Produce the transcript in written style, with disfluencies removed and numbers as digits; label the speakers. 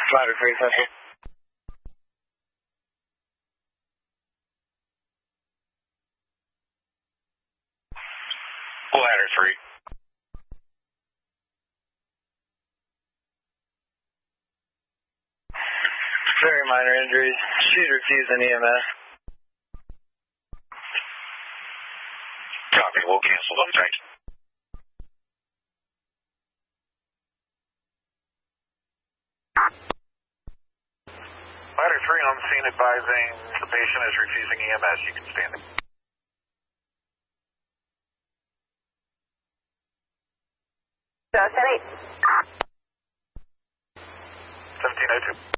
Speaker 1: Ladder 3, Central.
Speaker 2: Ladder 3.
Speaker 1: Very minor injuries. She's refusing EMS.
Speaker 2: Copy, we'll cancel them, thanks. Ladder 3 on the scene advising the patient is refusing EMS. You can stand it.
Speaker 3: 1702.